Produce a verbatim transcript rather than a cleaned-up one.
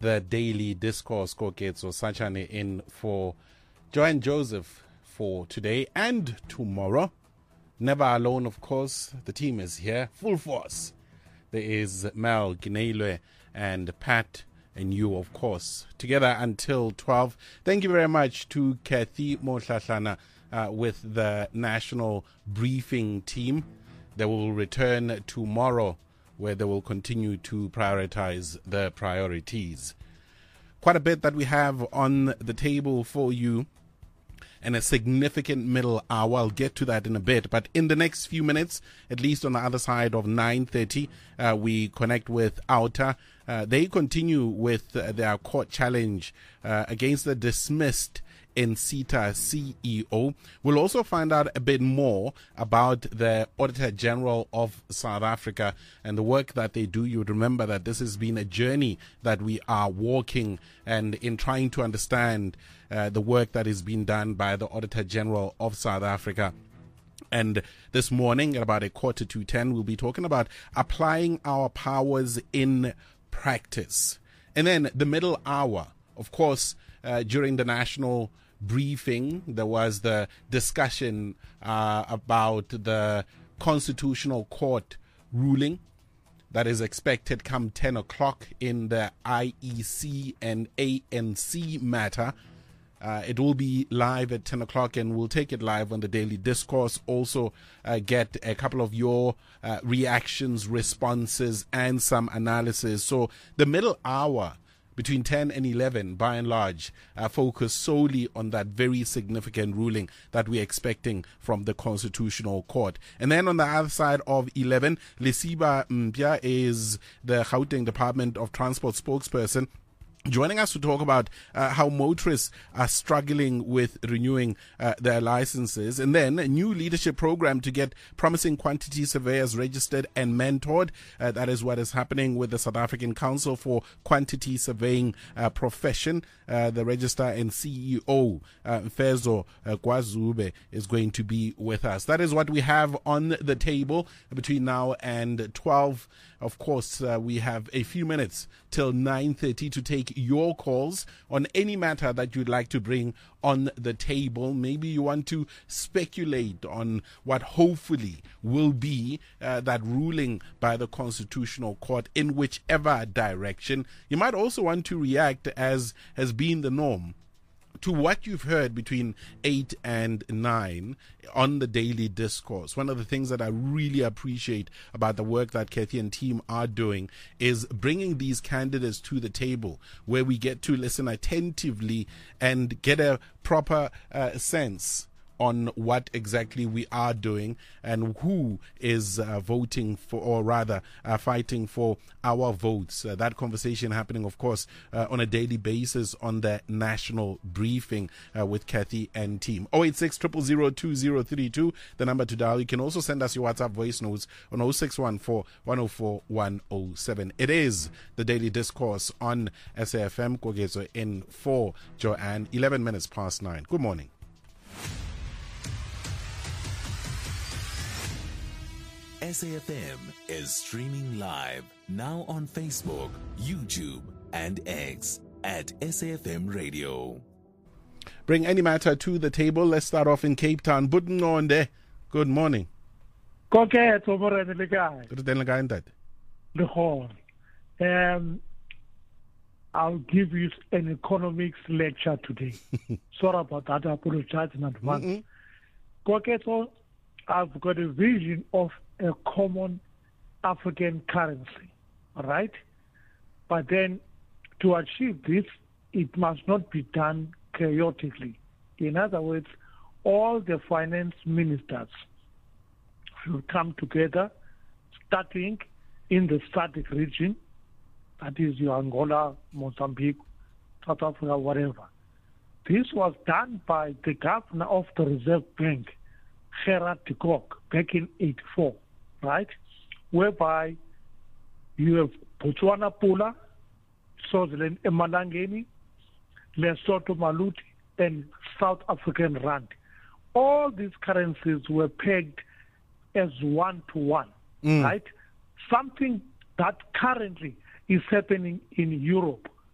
the Daily Discourse. Koketso Sachane in for Joanne Joseph for today and tomorrow. Never alone, of course. The team is here, full force. There is Mel, Gineilwe, and Pat, and you, of course, together until twelve. Thank you very much to Kathy Mohlahlana uh, with the national briefing team. They will return tomorrow, where they will continue to prioritize the priorities. Quite a bit that we have on the table for you, and a significant middle hour. I'll get to that in a bit. But in the next few minutes, at least on the other side of nine thirty, uh, we connect with Outer. Uh, they continue with uh, their court challenge uh, against the dismissed Ncita C E O. We'll also find out a bit more about the Auditor General of South Africa and the work that they do. You would remember that this has been a journey that we are walking, and in trying to understand uh, the work that is being done by the Auditor General of South Africa. And this morning at about a quarter to ten, we'll be talking about applying our powers in practice. And then the middle hour, of course, uh, during the national briefing, there was the discussion uh, about the Constitutional Court ruling that is expected come ten o'clock in the I E C and A N C matter. Uh, it will be live at ten o'clock, and we'll take it live on the Daily Discourse. Also uh, get a couple of your uh, reactions, responses, and some analysis. So the middle hour between ten and eleven, by and large, uh, focus solely on that very significant ruling that we're expecting from the Constitutional Court. And then on the other side of eleven, Lesiba Mpia is the Gauteng Department of Transport spokesperson, joining us to talk about uh, how motorists are struggling with renewing uh, their licenses, and then a new leadership program to get promising quantity surveyors registered and mentored. Uh, that is what is happening with the South African Council for Quantity Surveying uh, Profession. Uh, the registrar and C E O, uh, Mfezo uh, Gwazube, is going to be with us. That is what we have on the table between now and twelve. Of course, uh, we have a few minutes till nine thirty to take your calls on any matter that you'd like to bring on the table. Maybe you want to speculate on what hopefully will be uh, that ruling by the Constitutional Court in whichever direction. You might also want to react, as has been the norm, to what you've heard between eight and nine on the Daily Discourse. One of the things that I really appreciate about the work that Kathy and team are doing is bringing these candidates to the table, where we get to listen attentively and get a proper uh, sense on what exactly we are doing and who is uh, voting for, or rather uh, fighting for our votes. Uh, that conversation happening, of course, uh, on a daily basis on the national briefing uh, with Kathy and team. oh eight six, zero zero zero, two zero three two, the number to dial. You can also send us your WhatsApp voice notes on oh six one four, one oh four, one oh seven. It is the Daily Discourse on S A F M. Kogetso in for Joanne, eleven minutes past nine. Good morning. S A F M is streaming live now on Facebook, YouTube, and X at S A F M Radio. Bring any matter to the table. Let's start off in Cape Town. Budnonde. Good morning. Koketso morena le kae? Good day, Ntate. Le khona. Um, I'll give you an economics lecture today. Sorry about that. I apologize in advance. Koketso, I've got a vision of a common African currency, all right? But then to achieve this, it must not be done chaotically. In other words, all the finance ministers should come together, starting in the SADC region, that is your Angola, Mozambique, South Africa, whatever. This was done by the governor of the Reserve Bank, Gerard de Kock, back in eighty-four, right? Whereby you have Botswana Pula, Swaziland Emalangeni, Lesotho Maluti, and South African Rand. All these currencies were pegged as one to one, mm. right? Something that currently is happening in Europe,